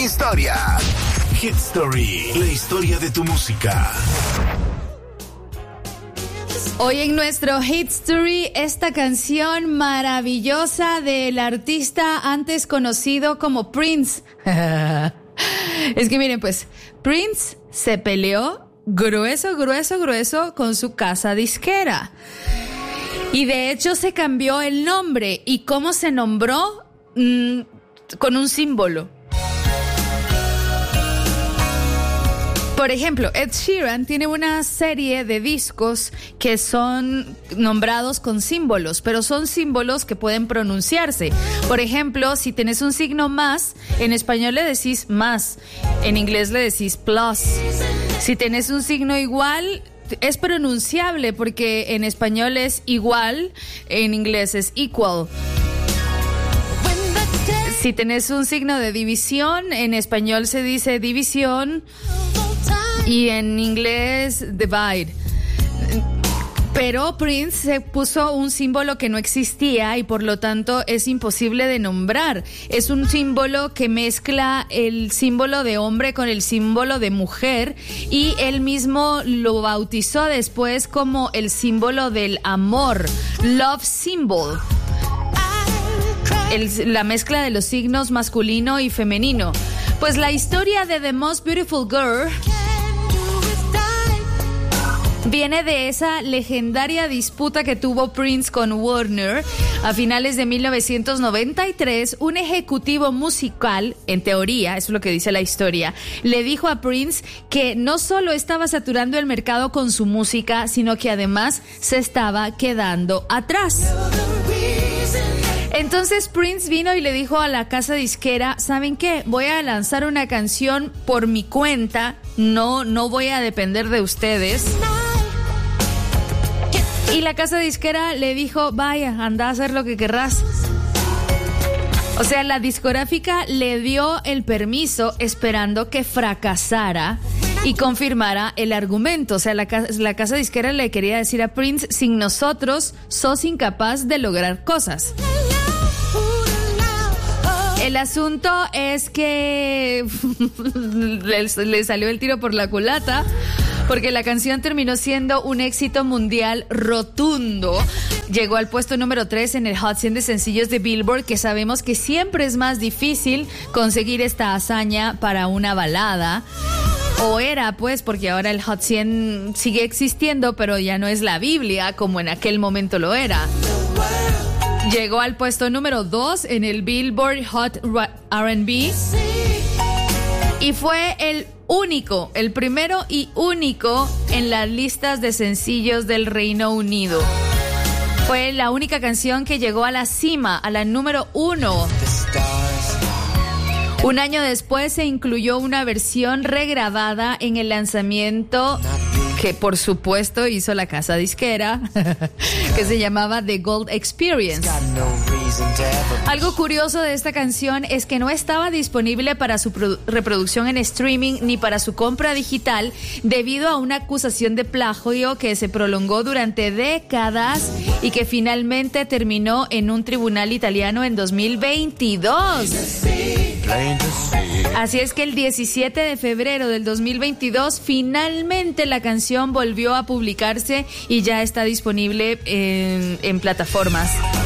historia. Hit Story, la historia de tu música. Hoy en nuestro Hit Story, esta canción maravillosa del artista antes conocido como Prince. Es que miren, pues, Prince se peleó grueso con su casa disquera. Y de hecho se cambió el nombre. ¿Y cómo se nombró? Con un símbolo. Por ejemplo, Ed Sheeran tiene una serie de discos que son nombrados con símbolos, pero son símbolos que pueden pronunciarse. Por ejemplo, si tenés un signo más, en español le decís más, en inglés le decís plus. Si tenés un signo igual, es pronunciable porque en español es igual, en inglés es equal. Si tenés un signo de división, en español se dice división y en inglés divide. Pero Prince se puso un símbolo que no existía y por lo tanto es imposible de nombrar. Es un símbolo que mezcla el símbolo de hombre con el símbolo de mujer y él mismo lo bautizó después como el símbolo del amor, love symbol. La mezcla de los signos masculino y femenino. Pues la historia de The Most Beautiful Girl viene de esa legendaria disputa que tuvo Prince con Warner a finales de 1993. Un ejecutivo musical, en teoría, eso es lo que dice la historia, le dijo a Prince que no solo estaba saturando el mercado con su música, sino que además se estaba quedando atrás. Entonces Prince vino y le dijo a la casa disquera, ¿saben qué? Voy a lanzar una canción por mi cuenta, no voy a depender de ustedes. Y la casa disquera le dijo, vaya, anda a hacer lo que querrás. O sea, la discográfica le dio el permiso esperando que fracasara y confirmara el argumento. O sea, la casa disquera le quería decir a Prince, sin nosotros sos incapaz de lograr cosas. El asunto es que le salió el tiro por la culata, porque la canción terminó siendo un éxito mundial rotundo. Llegó al puesto número 3 en el Hot 100 de sencillos de Billboard, que sabemos que siempre es más difícil conseguir esta hazaña para una balada. O era, pues, porque ahora el Hot 100 sigue existiendo, pero ya no es la Biblia como en aquel momento lo era. Llegó al puesto número 2 en el Billboard Hot R&B y fue el primero y único en las listas de sencillos del Reino Unido. Fue la única canción que llegó a la cima, a la número 1. Un año después se incluyó una versión regrabada en el lanzamiento que por supuesto hizo la casa disquera, que se llamaba The Gold Experience. Algo curioso de esta canción es que no estaba disponible para su reproducción en streaming ni para su compra digital debido a una acusación de plagio que se prolongó durante décadas y que finalmente terminó en un tribunal italiano en 2022. Así es que el 17 de febrero del 2022 finalmente la canción volvió a publicarse y ya está disponible en plataformas.